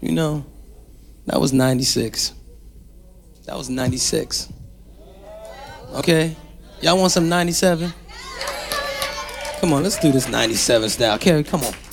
You know, that was 96. That was 96. Okay? Y'all want some 97? Come on, let's do this 97 style. Carrie, come on.